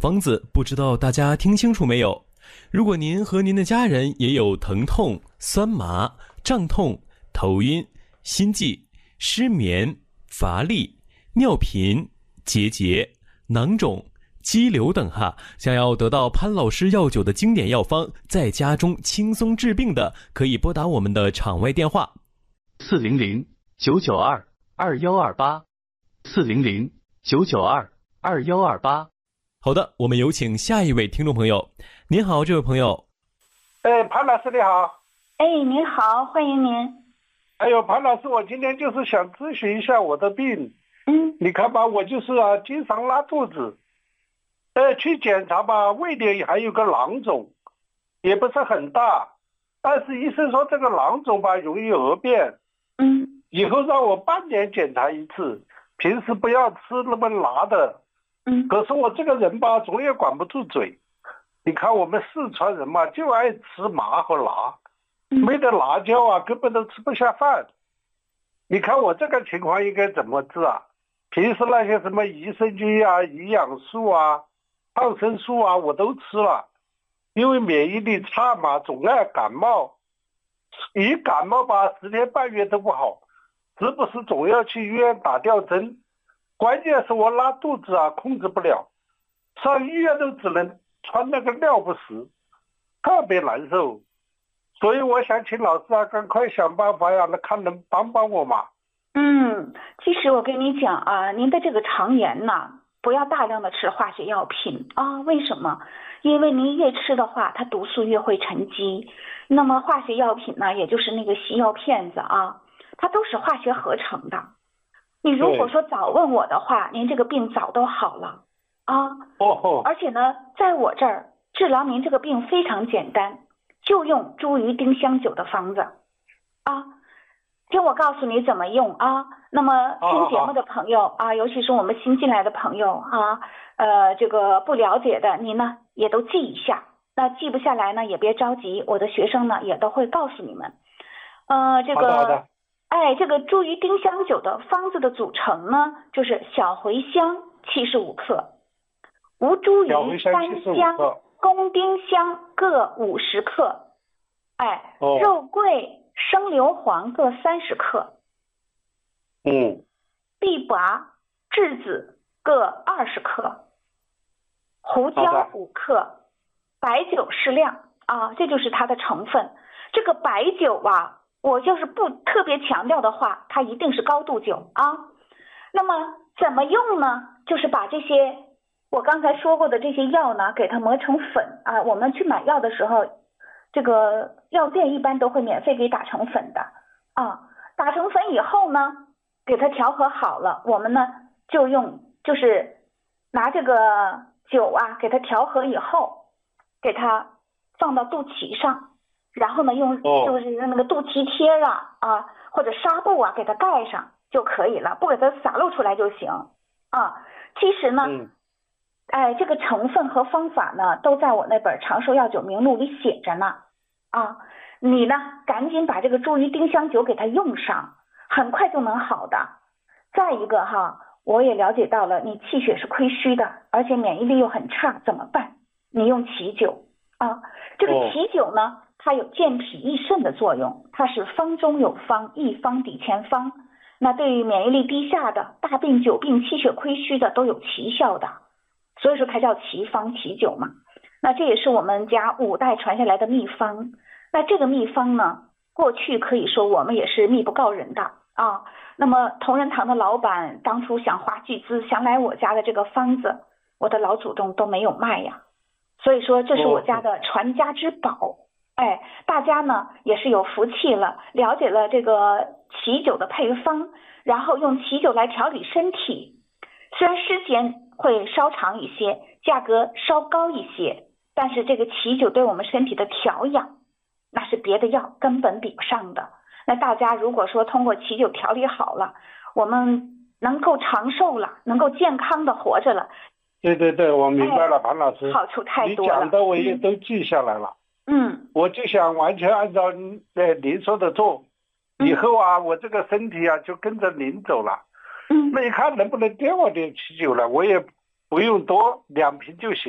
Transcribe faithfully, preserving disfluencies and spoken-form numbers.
方子，不知道大家听清楚没有？如果您和您的家人也有疼痛、酸麻、胀痛、头晕、心悸、失眠、乏力、尿频、结节、囊肿、肌瘤等哈，想要得到潘老师药酒的经典药方，在家中轻松治病的，可以拨打我们的场外电话四零零九九二二幺二八四零零九九二二幺二八。 好的，我们有请下一位听众朋友。您好，这位朋友。 哎，潘老师你好。 哎，您好，欢迎您。 哎呦，潘老师，我今天就是想咨询一下我的病。 嗯， 你看吧，我就是啊，经常拉肚子。呃，去检查吧，胃里还有个囊肿，也不是很大，但是医生说这个囊肿吧容易蛰变。 嗯， 以后让我半年检查一次，平时不要吃那么辣的。 嗯， 可是我这个人吧，总也管不住嘴。你看我们四川人嘛，就爱吃麻和辣，没得辣椒啊，根本都吃不下饭。你看我这个情况应该怎么治啊？平时那些什么益生菌啊、营养素啊、抗生素啊，我都吃了，因为免疫力差嘛，总爱感冒。一感冒吧，十天半月都不好，时不时总要去医院打吊针。关键是我拉肚子啊，控制不了，上医院都只能穿那个尿不湿，特别难受。所以我想请老师啊，赶快想办法呀，那看能帮帮我嘛。 嗯，其实我跟你讲啊，您的这个肠炎呢，不要大量的吃化学药品啊。为什么？因为您越吃的话，它毒素越会沉积。那么化学药品呢，也就是那个西药片子啊，它都是化学合成的。你如果说早问我的话，您这个病早都好了啊。 哦。 而且呢，在我这儿治疗您这个病非常简单，就用茱萸丁香酒的方子啊。听我告诉你怎么用啊。那么听节目的朋友啊，尤其是我们新进来的朋友啊，呃，这个不了解的，你呢也都记一下。那记不下来呢，也别着急，我的学生呢也都会告诉你们。呃，这个，哎，这个茱萸丁香酒的方子的组成呢，就是小茴香七十五克，吴茱萸、三香、宫丁香各五十克，哎， 哦、 肉桂、生硫磺各三十克， 嗯， 枇杷、栀子各二十克，胡椒五克，白酒适量啊，这就是它的成分。这个白酒啊，我就是不特别强调的话，它一定是高度酒啊。那么怎么用呢？就是把这些我刚才说过的这些药呢，给它磨成粉啊。我们去买药的时候，这个药店一般都会免费给打成粉的啊。打成粉以后呢，给它调和好了，我们呢就用就是拿这个酒啊，给它调和以后，给它放到肚脐上，然后呢用就是那个肚脐贴啊啊或者纱布啊给它盖上就可以了，不给它洒露出来就行啊。其实呢， 嗯、 哎，这个成分和方法呢都在我那本长寿药酒名录里写着呢啊。你呢赶紧把这个茱萸丁香酒给它用上，很快就能好的。再一个哈，我也了解到了你气血是亏虚的，而且免疫力又很差，怎么办？你用杞酒啊。这个杞酒呢，它有健脾益肾的作用，它是方中有方，一方抵千方。那对于免疫力低下的、大病久病、气血亏虚的都有奇效的，所以说它叫奇方奇酒嘛。那这也是我们家五代传下来的秘方。那这个秘方呢，过去可以说我们也是秘不告人的啊。那么同仁堂的老板当初想花巨资想来我家的这个方子，我的老祖宗都没有卖呀。所以说这是我家的传家之宝。哎，大家呢也是有福气了，了解了这个杞酒的配方，然后用杞酒来调理身体。虽然时间会稍长一些，价格稍高一些，但是这个杞酒对我们身体的调养，那是别的药根本比不上的。那大家如果说通过杞酒调理好了，我们能够长寿了，能够健康的活着了。 对对对，我明白了，潘、哎、老师， 好处太多了。 你讲的我也都记下来了。 嗯， 我就想完全按照呃您说的做，以后啊，我这个身体啊就跟着您走了。 嗯， 那你看能不能给我点杞酒了？我也不用多，两瓶就行。